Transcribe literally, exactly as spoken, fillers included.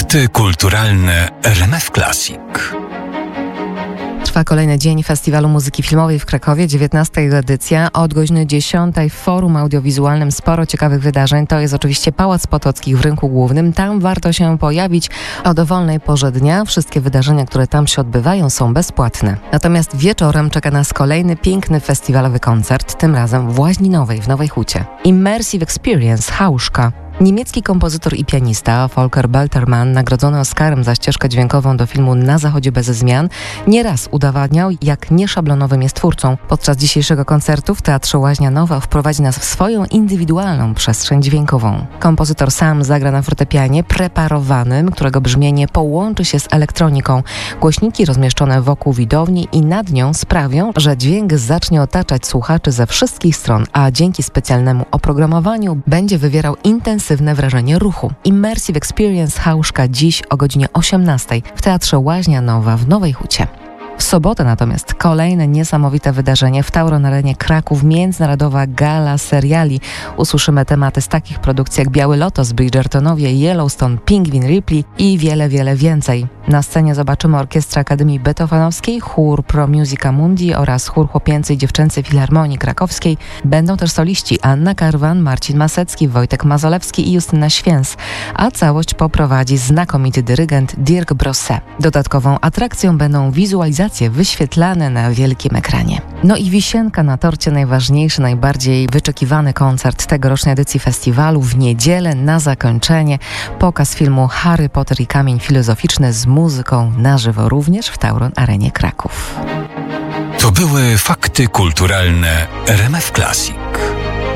Fakty kulturalne R M F Classic. Trwa kolejny dzień Festiwalu Muzyki Filmowej w Krakowie, dziewiętnasta edycja. Od godziny dziesiątej w Forum Audiowizualnym sporo ciekawych wydarzeń. To jest oczywiście Pałac Potockich w Rynku Głównym. Tam warto się pojawić o dowolnej porze dnia. Wszystkie wydarzenia, które tam się odbywają, są bezpłatne. Natomiast wieczorem czeka nas kolejny piękny festiwalowy koncert, tym razem w Łaźni Nowej w Nowej Hucie. Immersive Experience Hauszka. Niemiecki kompozytor i pianista Volker Beltermann, nagrodzony Oscarem za ścieżkę dźwiękową do filmu Na zachodzie bez zmian, nieraz udowadniał, jak nieszablonowym jest twórcą. Podczas dzisiejszego koncertu w Teatrze Łaźnia Nowa wprowadzi nas w swoją indywidualną przestrzeń dźwiękową. Kompozytor sam zagra na fortepianie preparowanym, którego brzmienie połączy się z elektroniką. Głośniki rozmieszczone wokół widowni i nad nią sprawią, że dźwięk zacznie otaczać słuchaczy ze wszystkich stron, a dzięki specjalnemu oprogramowaniu będzie wywierał intensywne wrażenie ruchu. Immersive Experience Hauszka dziś o godzinie osiemnastej w Teatrze Łaźnia Nowa w Nowej Hucie. W sobotę natomiast kolejne niesamowite wydarzenie w Tauron Arenie Kraków, międzynarodowa gala seriali. Usłyszymy tematy z takich produkcji jak Biały Lotos, Bridgertonowie, Yellowstone, Pingwin Ripley i wiele, wiele więcej. Na scenie zobaczymy Orkiestrę Akademii Beethovenowskiej, chór Pro Musica Mundi oraz chór chłopięcy i dziewczęcej Filharmonii Krakowskiej. Będą też soliści Anna Karwan, Marcin Masecki, Wojtek Mazolewski i Justyna Święs, a całość poprowadzi znakomity dyrygent Dirk Brosset. Dodatkową atrakcją będą wizualizacje wyświetlane na wielkim ekranie. No i wisienka na torcie, najważniejszy, najbardziej wyczekiwany koncert tegorocznej edycji festiwalu. W niedzielę na zakończenie pokaz filmu Harry Potter i Kamień Filozoficzny z muzyką na żywo, również w Tauron Arenie Kraków. To były fakty kulturalne R M F Classic.